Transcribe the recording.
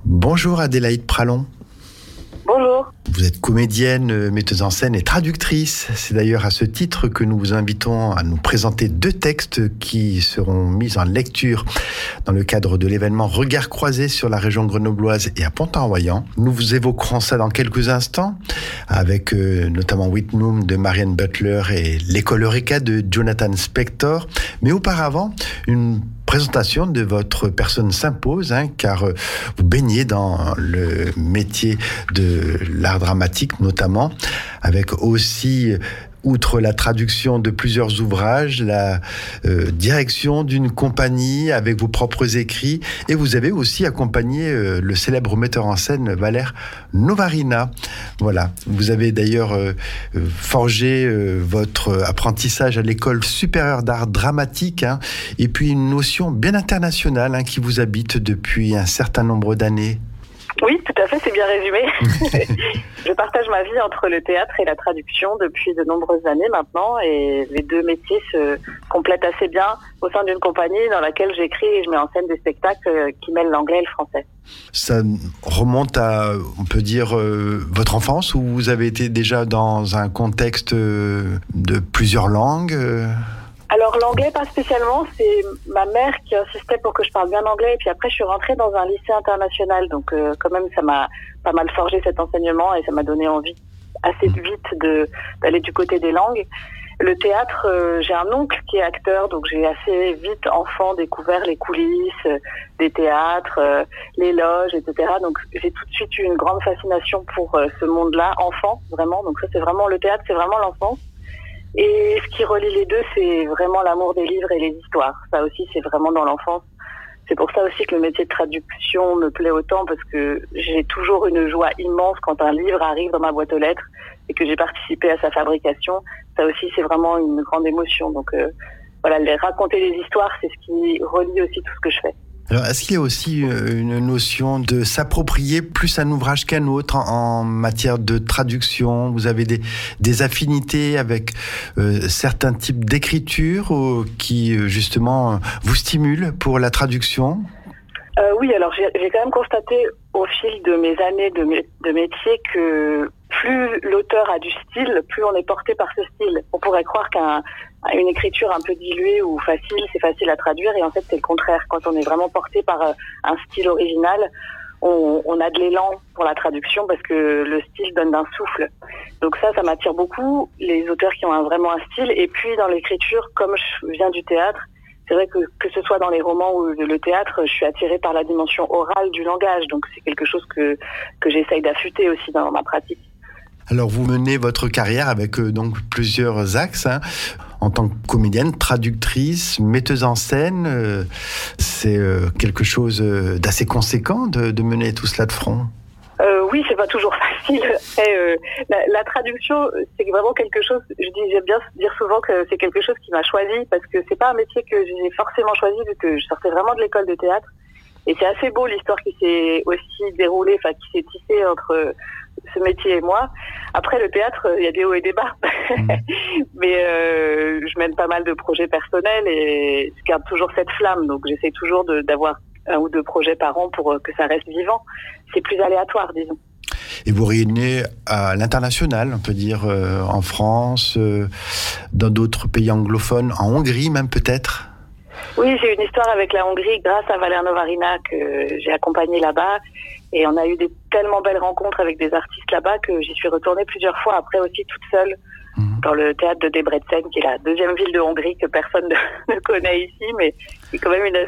Bonjour Adélaïde Pralon. Bonjour. Vous êtes comédienne, metteuse en scène et traductrice. C'est d'ailleurs à ce titre que nous vous invitons à nous présenter 2 textes qui seront mis en lecture dans le cadre de l'événement Regards croisés sur la région grenobloise et à Pont-en-Royan. Nous vous évoquerons ça dans quelques instants avec notamment Whitnum de Marianne Butler et L'école Eureka de Jonathan Spector. Mais auparavant, une présentation de votre personne s'impose, car vous baignez dans le métier de l'art dramatique notamment, avec aussi, outre la traduction de plusieurs ouvrages, la direction d'une compagnie avec vos propres écrits, et vous avez aussi accompagné le célèbre metteur en scène Valère Novarina. Voilà, vous avez d'ailleurs forgé votre apprentissage à l'école supérieure d'art dramatique, et puis une notion bien internationale qui vous habite depuis un certain nombre d'années. Oui, tout à fait, c'est bien résumé. Je partage ma vie entre le théâtre et la traduction depuis de nombreuses années maintenant, et les 2 métiers se complètent assez bien au sein d'une compagnie dans laquelle j'écris et je mets en scène des spectacles qui mêlent l'anglais et le français. Ça remonte à, on peut dire, votre enfance, où vous avez été déjà dans un contexte de plusieurs langues Alors l'anglais pas spécialement, c'est ma mère qui insistait pour que je parle bien anglais, et puis après je suis rentrée dans un lycée international, donc quand même ça m'a pas mal forgé cet enseignement et ça m'a donné envie assez vite d'aller du côté des langues. Le théâtre, j'ai un oncle qui est acteur, donc j'ai assez vite enfant découvert les coulisses des théâtres, les loges, etc. Donc j'ai tout de suite eu une grande fascination pour ce monde-là, enfant vraiment, donc ça c'est vraiment le théâtre, c'est vraiment l'enfance. Et ce qui relie les 2, c'est vraiment l'amour des livres et les histoires. Ça aussi, c'est vraiment dans l'enfance. C'est pour ça aussi que le métier de traduction me plaît autant, parce que j'ai toujours une joie immense quand un livre arrive dans ma boîte aux lettres et que j'ai participé à sa fabrication. Ça aussi, c'est vraiment une grande émotion. Donc voilà, raconter les histoires, c'est ce qui relie aussi tout ce que je fais. Alors, est-ce qu'il y a aussi une notion de s'approprier plus un ouvrage qu'un autre en matière de traduction ? Vous avez des affinités avec certains types d'écriture qui, justement, vous stimulent pour la traduction ? Oui, alors j'ai quand même constaté au fil de mes années de métier que plus l'auteur a du style, plus on est porté par ce style. On pourrait croire qu'une écriture un peu diluée ou facile, c'est facile à traduire, et en fait c'est le contraire. Quand on est vraiment porté par un style original, on a de l'élan pour la traduction parce que le style donne d'un souffle. Donc ça m'attire beaucoup, les auteurs qui ont vraiment un style. Et puis dans l'écriture, comme je viens du théâtre, c'est vrai que ce soit dans les romans ou le théâtre, je suis attirée par la dimension orale du langage. Donc c'est quelque chose que j'essaye d'affûter aussi dans ma pratique. Alors vous menez votre carrière avec donc plusieurs axes, en tant que comédienne, traductrice, metteuse en scène. C'est quelque chose d'assez conséquent de mener tout cela de front. Oui, c'est pas toujours facile. La traduction, c'est vraiment quelque chose, j'aime bien dire souvent que c'est quelque chose qui m'a choisi, parce que c'est pas un métier que j'ai forcément choisi, vu que je sortais vraiment de l'école de théâtre. Et c'est assez beau l'histoire qui s'est aussi déroulée, qui s'est tissée entre ce métier et moi. Après, le théâtre, il y a des hauts et des bas. Mais je mène pas mal de projets personnels et je garde toujours cette flamme. Donc j'essaie toujours d'avoir 1 ou 2 projets par an pour que ça reste vivant. C'est plus aléatoire, disons. Et vous rayonnez à l'international, on peut dire, en France, dans d'autres pays anglophones, en Hongrie même peut-être ? Oui, j'ai une histoire avec la Hongrie grâce à Valère Novarina que j'ai accompagné là-bas. Et on a eu des tellement belles rencontres avec des artistes là-bas que j'y suis retournée plusieurs fois, après aussi toute seule, dans le théâtre de Debrecen, qui est la 2e ville de Hongrie que personne ne connaît ici, mais qui est quand même une